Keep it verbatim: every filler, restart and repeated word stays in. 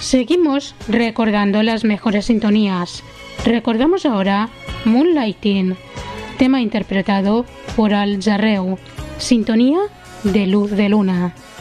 Seguimos recordando las mejores sintonías. Recordamos ahora Moonlighting, tema interpretado por Al Jarreau, sintonía de Luz de Luna.